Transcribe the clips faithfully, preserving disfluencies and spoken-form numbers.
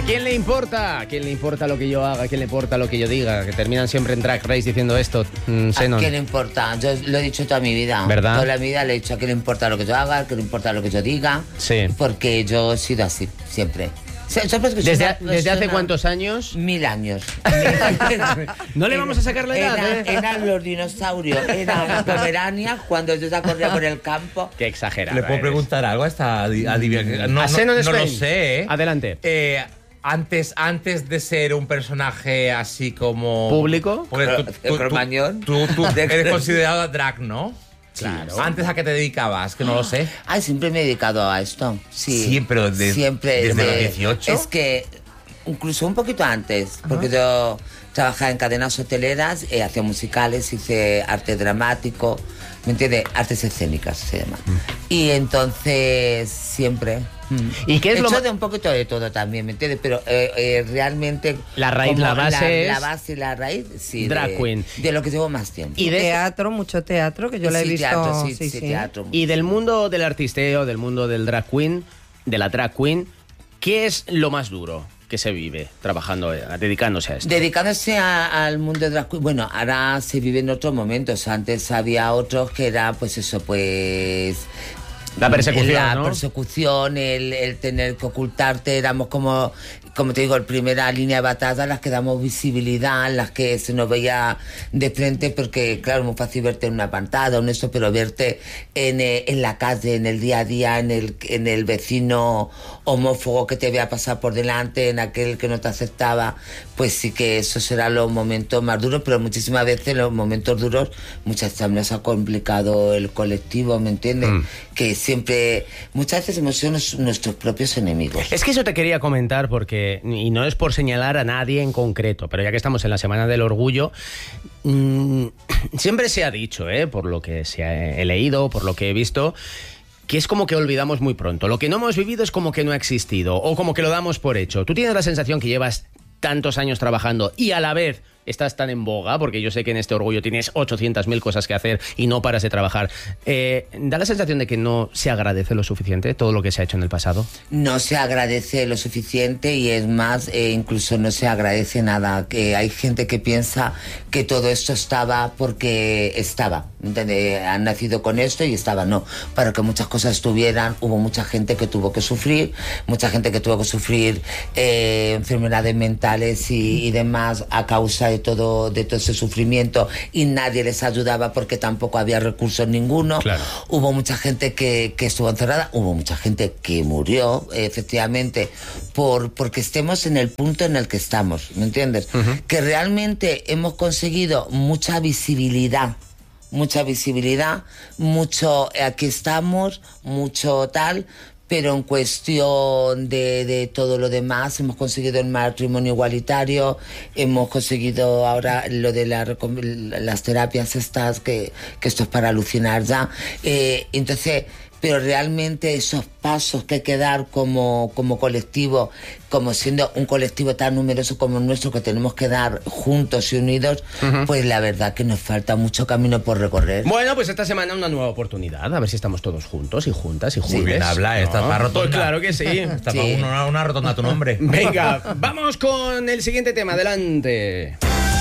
quién le importa? ¿A quién le importa lo que yo haga? ¿A quién le importa lo que yo diga? Que terminan siempre en Drag Race diciendo esto. Mm, ¿A quién le importa? Yo lo he dicho toda mi vida. ¿Verdad? Toda la vida le he dicho a quién le importa lo que yo haga, a quién le importa lo que yo diga. Sí. Porque yo he sido así, siempre. ¿Desde, ¿desde hace cuántos años? Mil años. No le vamos a sacar la edad, Era, ¿eh? Eran los dinosaurios, eran pomeranias cuando yo ya corría por el campo. Qué exagerado. ¿Le puedo eres. preguntar algo a esta adivinanza? No, A no, Xenon no Spain. lo sé, ¿eh? Adelante. Eh, antes, antes de ser un personaje así como... ¿Público? Porque tú, ¿De tú, tú, Cromañón? tú, tú eres considerado drag, ¿no? Claro. ¿Antes a qué te dedicabas? Que no lo sé. Ay, siempre me he dedicado a esto. Sí, Sí, pero de- siempre desde de- los dieciocho. Es que incluso un poquito antes, porque yo trabajaba en cadenas hoteleras, eh, hacía musicales, hice arte dramático, ¿me entiendes? Artes escénicas se llama. Mm. Y entonces siempre... mm. ¿Y qué es He lo hecho ma- de un poquito de todo también, ¿me entiendes? Pero eh, eh, realmente... La raíz, como la base es- La base y la raíz, sí. Drag de, queen. De lo que llevo más tiempo. Y de- teatro, mucho teatro, que yo la he Sí, visto. teatro, sí, sí, sí, sí. teatro. Y del mundo del artisteo, del mundo del drag queen, de la drag queen, ¿qué es lo más duro que se vive trabajando, eh, dedicándose a esto? Dedicándose a- al mundo de drag queen, bueno, ahora se vive en otros momentos. Antes había otros que era, pues eso, pues... La persecución, La ¿no? persecución, el, el tener que ocultarte, éramos como, como te digo, en primera línea de batalla, las que damos visibilidad, las que se nos veía de frente, porque claro, es muy fácil verte en una pantalla o en eso, pero verte en, eh, en la calle, en el día a día, en el, en el vecino homófobo que te vea pasar por delante, en aquel que no te aceptaba, pues sí que esos serán los momentos más duros, pero muchísimas veces los momentos duros, muchas veces nos ha complicado el colectivo, ¿me entiendes? Mm. Que siempre, muchas veces hemos sido nos- nuestros propios enemigos. Es que eso te quería comentar porque, y no es por señalar a nadie en concreto, pero ya que estamos en la Semana del Orgullo, mmm, siempre se ha dicho, ¿eh? Por lo que se ha, he leído, por lo que he visto, que es como que olvidamos muy pronto. Lo que no hemos vivido es como que no ha existido o como que lo damos por hecho. ¿Tú tienes la sensación que llevas tantos años trabajando y a la vez estás tan en boga, porque yo sé que en este Orgullo tienes ochocientas mil cosas que hacer y no paras de trabajar? Eh, ¿Da la sensación de que no se agradece lo suficiente todo lo que se ha hecho en el pasado? No se agradece lo suficiente y es más, eh, incluso no se agradece nada. Que hay gente que piensa que todo esto estaba porque estaba, ¿entiendes? Han nacido con esto y estaba, no. Para que muchas cosas estuvieran, hubo mucha gente que tuvo que sufrir, mucha gente que tuvo que sufrir eh, enfermedades mentales y, y demás a causa de todo, de todo ese sufrimiento, y nadie les ayudaba porque tampoco había recursos ninguno. Claro. Hubo mucha gente que, que estuvo encerrada, hubo mucha gente que murió, eh, efectivamente, por porque estemos en el punto en el que estamos, ¿me entiendes? Uh-huh. Que realmente hemos conseguido mucha visibilidad, mucha visibilidad, mucho, eh, aquí estamos, mucho tal, pero en cuestión de, de todo lo demás, hemos conseguido el matrimonio igualitario, hemos conseguido ahora lo de la, las terapias estas, que, que esto es para alucinar ya. Eh, entonces, pero realmente esos pasos que hay que dar como, como colectivo, como siendo un colectivo tan numeroso como el nuestro, que tenemos que dar juntos y unidos, uh-huh. Pues la verdad que nos falta mucho camino por recorrer. Bueno, pues esta semana una nueva oportunidad, a ver si estamos todos juntos y juntas y juntos. Muy bien habla, esta ¿No? para rotonda. Pues claro que sí. Está Sí. para una, una rotonda tu nombre. Venga, vamos con el siguiente tema, adelante.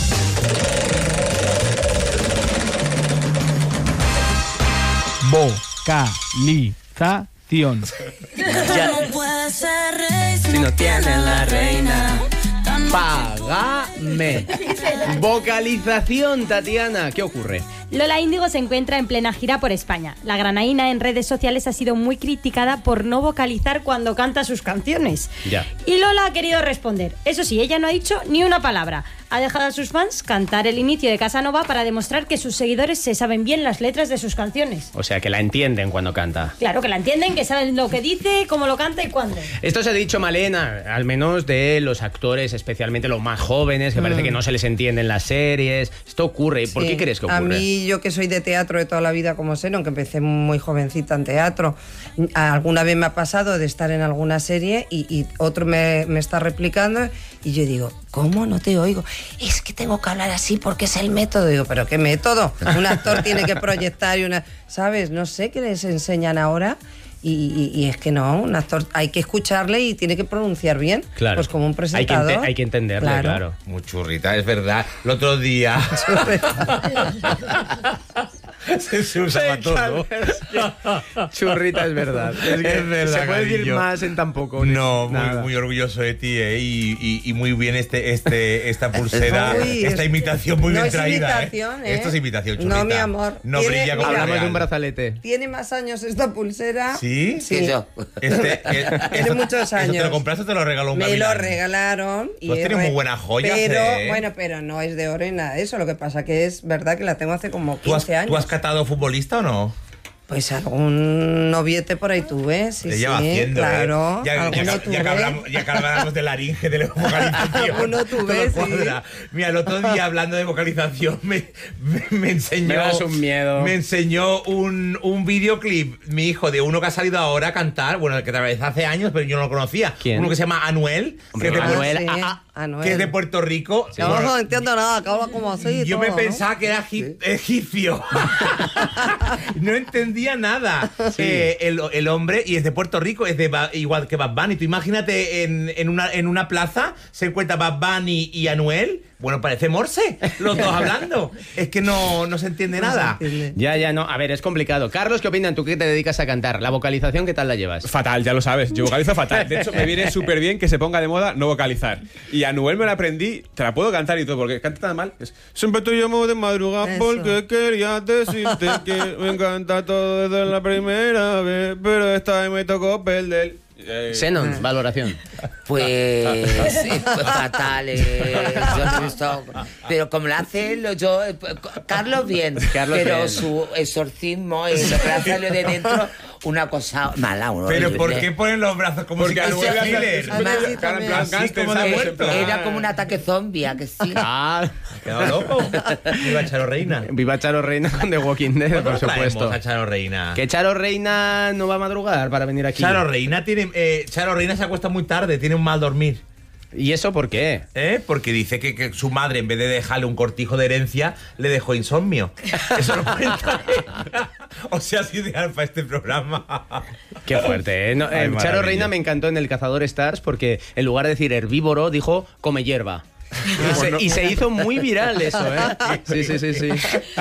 Vocalización. Ya. Si no tienen la reina, págame. Vocalización, Tatiana, ¿qué ocurre? Lola Índigo se encuentra en plena gira por España. La granaína en redes sociales ha sido muy criticada por no vocalizar cuando canta sus canciones. Ya. Y Lola ha querido responder. Eso sí, ella no ha dicho ni una palabra. Ha dejado a sus fans cantar el inicio de Casanova para demostrar que sus seguidores se saben bien las letras de sus canciones. O sea, que la entienden cuando canta. Claro, que la entienden, que saben lo que dice, cómo lo canta y cuándo. Esto se ha dicho, Malena, al menos de los actores, especialmente los más jóvenes, que mm. parece que no se les entiende en las series. Esto ocurre. ¿Por Sí. qué crees que ocurre? A mí, yo que soy de teatro de toda la vida como Xenon, que empecé muy jovencita en teatro, alguna vez me ha pasado de estar en alguna serie y, y otro me, me está replicando y yo digo, ¿cómo no te oigo? Es que tengo que hablar así porque es el método. Digo, ¿pero qué método? Un actor tiene que proyectar y una... ¿Sabes? No sé qué les enseñan ahora. Y, y, y es que no, un actor hay que escucharle y tiene que pronunciar bien. Claro. Pues como un Hay que, presentador. ente- hay que entenderlo, claro. claro. Muy churrita, es verdad. El otro día. Se, se usa para todo. Churrita, es verdad. Es que es verdad, Se puede decir cariño. más en tan poco. No, muy, Nada. muy orgulloso de ti, ¿eh? Y, y, y muy bien este, este, esta pulsera, Uy, esta es- imitación muy no bien es traída, imitación, ¿eh? ¿eh? Esto es imitación, churrita. No, mi amor. No Tiene- brilla como mira, Hablamos real. de un brazalete. Tiene más años esta pulsera. ¿Sí? Sí. Que yo. Este, eh, Tiene esto- muchos ¿Esto años. te lo compraste o te lo regaló un Me gavilán? lo regalaron. Tú has es tenido re- muy buenas joyas, Pero, ¿eh? bueno, pero no es de oro ni nada de eso. Lo que pasa que es verdad que la tengo hace como ¿Tú has, quince años. ¿Tú has catado futbolista o no? Pues algún noviete por ahí tuve, sí, Te sí, lleva haciendo, claro. ¿eh? Ya, ya, alguno que- tuve. ya que hablamos, ya que hablamos de laringe, de la vocalización. Alguno tuve, todo sí. cuadra. Mira, el otro día hablando de vocalización me, me, me enseñó. Me das un miedo. Me enseñó un, un videoclip, mi hijo, de uno que ha salido ahora a cantar. Bueno, el que tal vez hace años, pero yo no lo conocía. ¿Quién? Uno que se llama Anuel. Hombre, que, es de, Anuel, Sí, ah, ah, Anuel. que es de Puerto Rico. No, Bueno, no entiendo nada, que habla como así. y yo todo, me ¿no? pensaba que era egip- egipcio. No entendía nada. Eh, el, el hombre, y es de Puerto Rico, es de Ba- igual que Bad Bunny. Tú imagínate en, en, una, en una plaza se encuentra Bad Bunny y Anuel. Bueno, parece Morse, los dos hablando. Es que no, no se entiende No se nada. entiende. Ya, ya, no. A ver, es complicado. Carlos, ¿qué opinan? ¿Tú que te dedicas a cantar? ¿La vocalización qué tal la llevas? Fatal, ya lo sabes. Yo vocalizo fatal. De hecho, me viene súper bien que se ponga de moda no vocalizar. Y a Anuel me la aprendí, te la puedo cantar y todo, porque canta tan mal. Es, siempre te llamo de madrugada Eso. porque quería decirte que me encanta todo desde la primera vez, pero esta vez me tocó perder. Eh, Xenon, valoración. Pues, sí, pues fatal, eh, yo no he visto, pero como lo hace él, yo, eh, Carlos bien, Carlos pero bien. su exorcismo, eh, lo que le ha salido de dentro, una cosa mala. Una Pero horrible. ¿por qué ponen los brazos como Porque si Anuel fuese hace- thriller? Además, sí, en plan también. gánster, Así como de ¿sabes? muerto. En plan- Era como un ataque zombie, ¿a que sí? Ah, ¿Ha quedado loco? Viva Charo Reina. viva Charo Reina con The Walking Dead, ¿Cuándo por lo traemos supuesto. a Charo Reina? Que Charo Reina no va a madrugar para venir aquí. Charo Reina tiene, eh, Charo Reina se acuesta muy tarde, tiene un mal dormir. ¿Y eso por qué? ¿Eh? Porque dice que, que su madre, en vez de dejarle un cortijo de herencia, le dejó insomnio. Eso lo cuenta ella. O sea, es ideal para este programa. Qué fuerte, ¿eh? No, Ay, eh, maravilla. Charo Reina me encantó en El Cazador Stars porque en lugar de decir herbívoro, dijo come hierba. Y se, y se hizo muy viral eso, ¿eh? Sí, sí, sí, sí.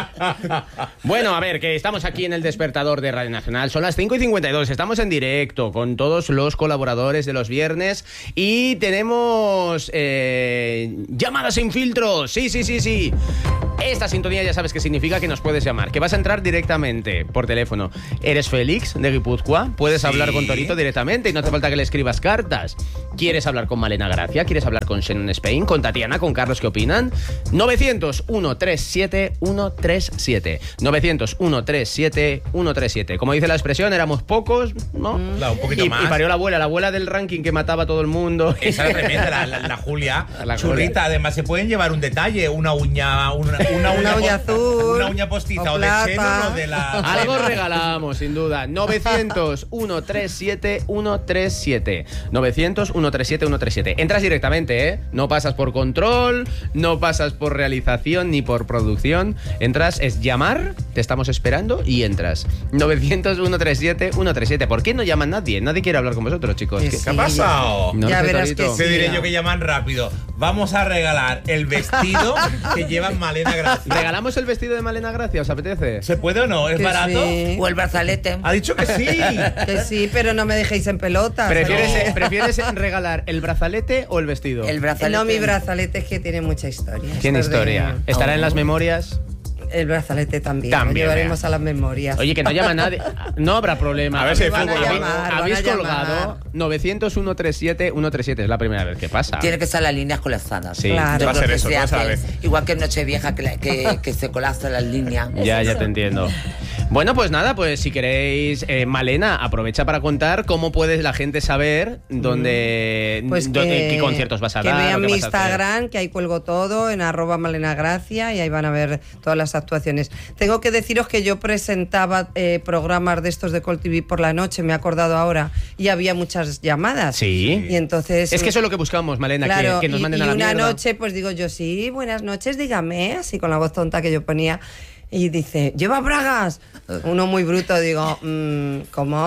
Bueno, a ver, que estamos aquí en el despertador de Radio Nacional. Son las cinco y cincuenta y dos. Estamos en directo con todos los colaboradores de los viernes. Y tenemos eh, llamadas sin filtro. Sí, sí, sí, sí. Esta sintonía ya sabes qué significa, que nos puedes llamar, que vas a entrar directamente por teléfono. ¿Eres Félix de Guipúzcoa? Puedes Sí. hablar con Torito directamente y no hace falta que le escribas cartas. ¿Quieres hablar con Malena Gracia? ¿Quieres hablar con Shannon Spain? ¿Con Tatiana? ¿Con Carlos? ¿Qué opinan? novecientos, ciento treinta y siete, ciento treinta y siete. novecientos, ciento treinta y siete, ciento treinta y siete. Como dice la expresión, éramos pocos, ¿no? Claro, un poquito y, más. y parió la abuela, la abuela del ranking que mataba a todo el mundo. Esa era tremenda, la, la- la Julia. La Churrita, además se pueden llevar un detalle, una uña, una, una uña, Una uña po- azul, una uña postiza o o, de plata. Xenon o de la. Algo regalamos, sin duda. novecientos, ciento treinta y siete, ciento treinta y siete. novecientos, ciento treinta y siete, ciento treinta y siete. Entras directamente, ¿eh? No pasas por control, no pasas por realización ni por producción. Entras, es llamar, te estamos esperando y entras. novecientos, ciento treinta y siete, ciento treinta y siete. ¿Por qué no llaman nadie? Nadie quiere hablar con vosotros, chicos. Que ¿Qué- sí. ¿Qué ha pasado? No Ya lo sé, verás Torito. que Te sí. diré yo que llaman rápido. Vamos a regalar el vestido que lleva Malena Gracia. ¿Regalamos el vestido de Malena Gracia? ¿Os apetece? ¿Se puede o no? ¿Es Que barato? sí. O el brazalete. Ha dicho que sí. Que sí, pero no me dejéis en pelota. ¿Prefieres, ¿sabes? ¿Prefieres regalar el brazalete o el vestido? El brazalete. No, mi brazalete es que tiene mucha historia. Tiene Esto es de- historia. ¿Estará en las memorias? El brazalete también. También, Lo llevaremos vea. a las memorias. Oye, que no llama nadie. No habrá problema. A ver si hay Van a fútbol. llamar, van a Habéis llamar. colgado novecientos, ciento treinta y siete, ciento treinta y siete. Es la primera vez que pasa. Tiene que estar las líneas colapsadas. Sí. Claro. Yo Va a creo ser que eso, se tú lo hace sabes. igual que en Nochevieja, que, la- que, que se colapsan las líneas. Ya, ya te entiendo. Bueno, pues nada, pues si queréis, eh, Malena, aprovecha para contar cómo puede la gente saber dónde, Pues dónde- que, qué conciertos vas a que dar. vean o qué mi vas a hacer. Instagram, que ahí cuelgo todo, en arroba Malena Gracia, y ahí van a ver todas las actuaciones. Tengo que deciros que yo presentaba eh, programas de estos de Col T V por la noche, me he acordado ahora, y había muchas llamadas. Sí. Y entonces... Es que eso es lo que buscamos, Malena, que- Claro, que, nos y- manden y, a la una mierda. noche pues digo yo, sí, buenas noches, dígame, así con la voz tonta que yo ponía. Y dice, ¿lleva bragas? Uno muy bruto, digo, mm, ¿cómo?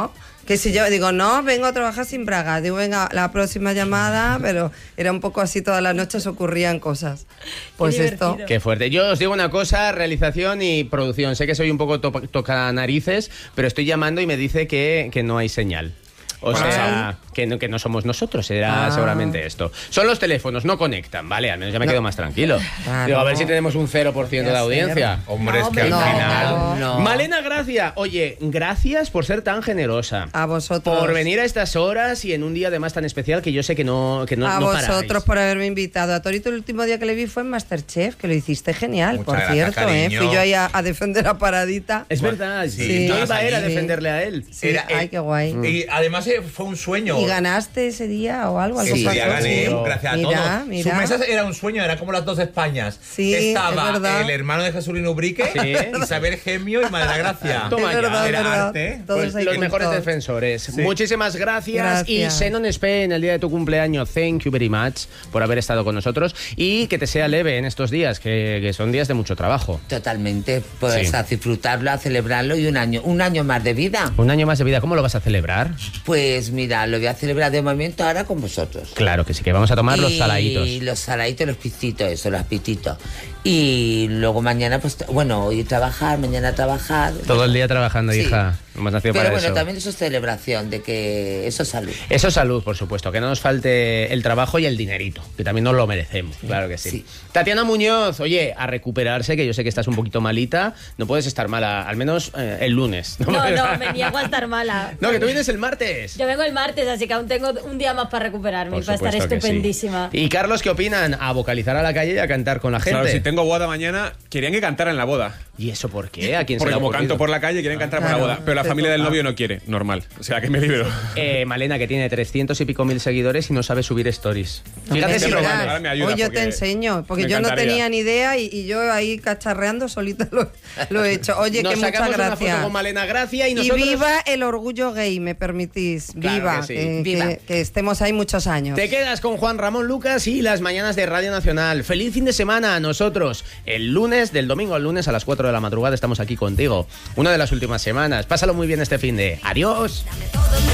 Que si yo digo, no, vengo a trabajar sin bragas. Digo, venga, la próxima llamada, pero era un poco así, todas las noches ocurrían cosas. Pues Qué esto... divertido. Qué fuerte. Yo os digo una cosa, realización y producción. Sé que soy un poco to toca narices, pero estoy llamando y me dice que, que no hay señal. O Bueno, sea, que no, que no somos nosotros, será Ah. seguramente esto. Son los teléfonos, no conectan, ¿vale? Al menos ya me quedo más tranquilo. Claro. Digo, a ver si tenemos un cero por ciento de Ya sé. audiencia. Hombre, No, es que al hombre, no. final. No. Malena Gracia, oye, gracias por ser tan generosa. A vosotros. Por venir a estas horas y en un día además tan especial que yo sé que no que no, a no vosotros paráis. por haberme invitado. A Torito el último día que le vi fue en Masterchef, que lo hiciste genial, Muchas por gracias, cierto. ¿eh? cariño. Fui yo ahí a, a defender a Paradita. Es verdad, Sí. yo Sí. iba a ir a Sí. defenderle a él. Sí, Era, ay, eh, qué guay. Y además eh, fue un sueño. ¿Y ganaste ese día o algo? ¿Algo Sí, pasó? ya gané, Sí. gracias a Mira, todos. mira. Su mesa era un sueño, era como las dos Españas. Sí, Estaba es verdad. el hermano de Jesulín Ubrique, Sí. Isabel Gemio y Madre Gracia. Toma es ya. verdad, es Era verdad. arte, ¿eh? Todos Pues ahí los juntos. mejores defensores. Muchísimas gracias. Gracias. Y Xenon Spe en el día de tu cumpleaños. Thank you very much por haber estado con nosotros. Y que te sea leve en estos días, que, que son días de mucho trabajo. Totalmente, pues Sí. a disfrutarlo, a celebrarlo y un año, un año más de vida. Un año más de vida, ¿cómo lo vas a celebrar? Pues mira, lo voy a celebrar de momento ahora con vosotros. Claro que sí, que vamos a tomar los Y saladitos. los saladitos, los pistitos, eso, los pititos. Y luego mañana, pues, t- bueno, hoy trabajar, mañana trabajar. Todo el día trabajando, Sí. hija. Hemos nacido Pero para bueno, eso. también eso es celebración, de que eso es salud. Eso es salud, por supuesto, que no nos falte el trabajo y el dinerito, que también nos lo merecemos, claro que sí. Sí. Tatiana Muñoz, oye, a recuperarse, que yo sé que estás un poquito malita, no puedes estar mala, al menos eh, el lunes. No, no, me niego a estar mala. No, que tú vienes el martes. Yo vengo el martes, así que aún tengo un día más para recuperarme, Por para estar supuesto que sí. estupendísima. Y Carlos, ¿qué opinan? A vocalizar a la calle y a cantar con la gente. Claro, si tengo boda mañana, querían que cantara en la boda. ¿Y eso por qué? ¿A quién se Porque le ha como ocurrido? canto por la calle, quieren cantar por Claro, la boda. Pero la te familia del toca. novio no quiere, normal. O sea, que me libero. Eh, Malena, que tiene trescientos y pico mil seguidores y no sabe subir stories. Fíjate Me si Pero lo dirás. vale. ahora me ayuda Hoy yo porque te enseño, porque me yo no encantaría. tenía ni idea y, y yo ahí cacharreando solita lo, lo he hecho. Oye, Nos que muchas sacamos una foto gracias. con Malena Gracia y Y nosotros... viva el orgullo gay, me permitís. Claro Viva, que sí. que, Viva. que- que estemos ahí muchos años. Te quedas con Juan Ramón Lucas y las mañanas de Radio Nacional. Feliz fin de semana a nosotros. El lunes, del domingo al lunes a las cuatro de la madrugada estamos aquí contigo. Una de las últimas semanas. Pásalo muy bien este fin de... Adiós.